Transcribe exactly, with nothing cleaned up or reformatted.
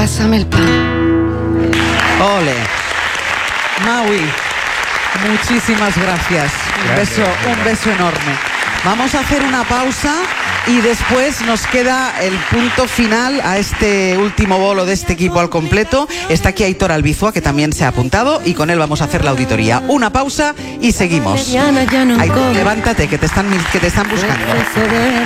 Pásame el pan. Ole. Maui, muchísimas gracias. Un Gracias, beso, gracias. un beso enorme. Vamos a hacer una pausa y después nos queda el punto final a este último bolo de este equipo al completo. Está aquí Aitor Albizua, que también se ha apuntado, y con él vamos a hacer la auditoría. Una pausa y seguimos. Aitor, levántate, que te están, que te están buscando.